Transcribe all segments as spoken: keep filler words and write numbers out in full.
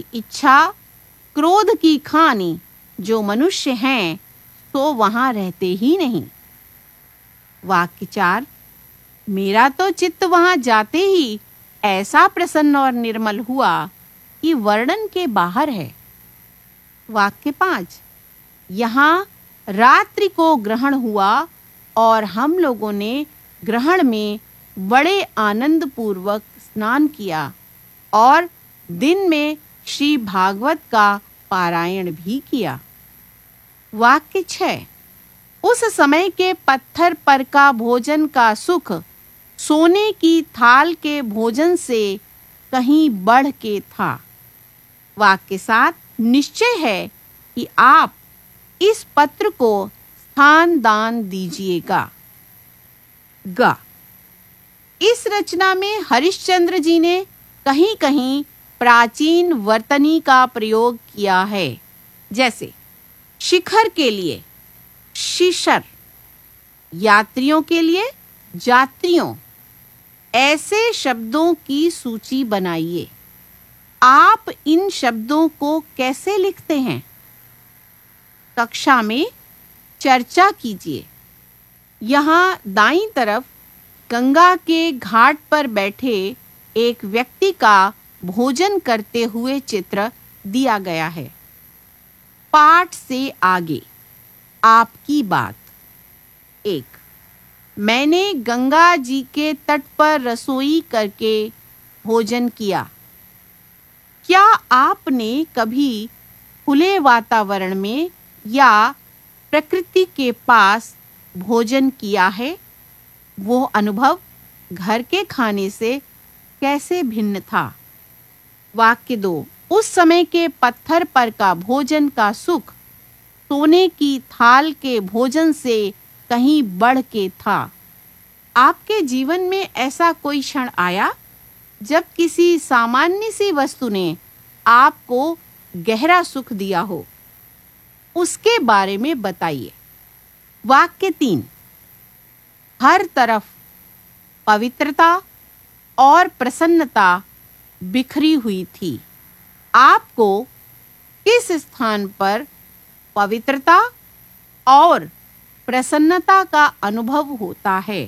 इच्छा, क्रोध की खानी जो मनुष्य हैं तो वहां रहते ही नहीं। वाक्य चार, मेरा तो चित्त वहां जाते ही ऐसा प्रसन्न और निर्मल हुआ कि वर्णन के बाहर है। वाक्य पांच, यहाँ रात्रि को ग्रहण हुआ और हम लोगों ने ग्रहण में बड़े आनंद पूर्वक स्नान किया और दिन में श्री भागवत का पारायण भी किया। वाक्य छह, उस समय के पत्थर पर का भोजन का सुख सोने की थाल के भोजन से कहीं बढ़ के था। वाक्य सात, निश्चय है कि आप इस पत्र को स्थान दान दीजिएगा। ग, इस रचना में हरिश्चंद्र जी ने कहीं-कहीं प्राचीन वर्तनी का प्रयोग किया है, जैसे शिखर के लिए शिशर, यात्रियों के लिए जात्रियों। ऐसे शब्दों की सूची बनाइए। आप इन शब्दों को कैसे लिखते हैं? कक्षा में चर्चा कीजिए। यहाँ दाईं तरफ गंगा के घाट पर बैठे एक व्यक्ति का भोजन करते हुए चित्र दिया गया है। पाठ से आगे आपकी बात। एक, मैंने गंगा जी के तट पर रसोई करके भोजन किया। क्या आपने कभी खुले वातावरण में या प्रकृति के पास भोजन किया है? वो अनुभव घर के खाने से कैसे भिन्न था? वाक्य दो, उस समय के पत्थर पर का भोजन का सुख सोने की थाल के भोजन से कहीं बढ़ के था। आपके जीवन में ऐसा कोई क्षण आया जब किसी सामान्य सी वस्तु ने आपको गहरा सुख दिया हो? उसके बारे में बताइए। वाक्य तीन, हर तरफ पवित्रता और प्रसन्नता बिखरी हुई थी। आपको किस स्थान पर पवित्रता और प्रसन्नता का अनुभव होता है?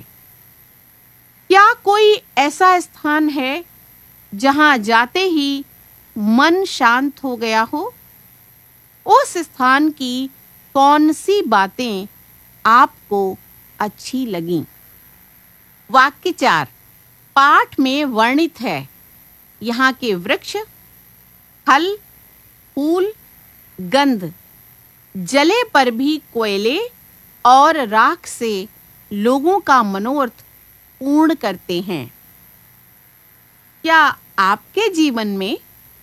क्या कोई ऐसा स्थान है जहां जाते ही मन शांत हो गया हो? उस स्थान की कौन सी बातें आपको अच्छी लगीं? वाक्य चार, पाठ में वर्णित है यहाँ के वृक्ष, फल, फूल, गंध, जले पर भी कोयले और राख से लोगों का मनोरथ पूर्ण करते हैं। क्या आपके जीवन में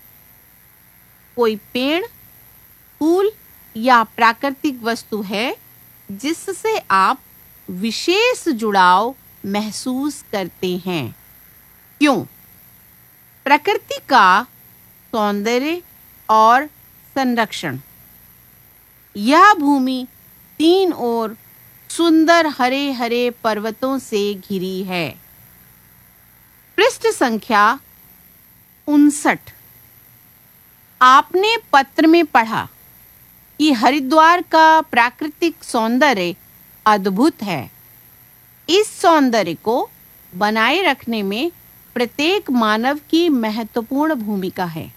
कोई पेड़, फूल या प्राकृतिक वस्तु है जिससे आप विशेष जुड़ाव महसूस करते हैं? क्यों? प्रकृति का सौंदर्य और संरक्षण। यह भूमि तीन ओर सुंदर हरे हरे पर्वतों से घिरी है। पृष्ठ संख्या उनसठ। आपने पत्र में पढ़ा कि हरिद्वार का प्राकृतिक सौंदर्य अद्भुत है। इस सौंदर्य को बनाए रखने में प्रत्येक मानव की महत्वपूर्ण भूमिका है।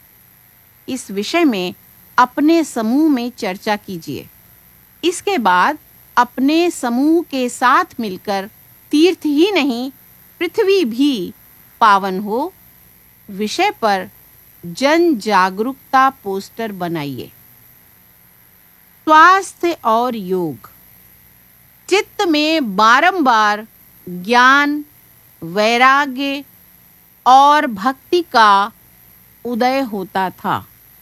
इस विषय में अपने समूह में चर्चा कीजिए। इसके बाद अपने समूह के साथ मिलकर तीर्थ ही नहीं, पृथ्वी भी पावन हो विषय पर जन जागरूकता पोस्टर बनाइए। स्वास्थ्य और योग। चित्त में बारंबार ज्ञान, वैराग्य और भक्ति का उदय होता था।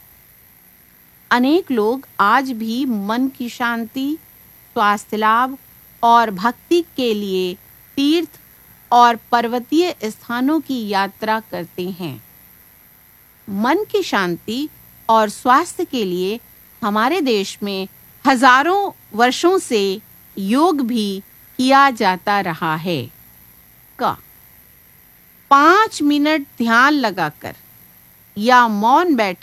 अनेक लोग आज भी मन की शांति, स्वास्थ्य लाभ और भक्ति के लिए तीर्थ और पर्वतीय स्थानों की यात्रा करते हैं। मन की शांति और स्वास्थ्य के लिए हमारे देश में हजारों वर्षों से योग भी किया जाता रहा है। का पाँच मिनट ध्यान लगाकर या मौन बैठ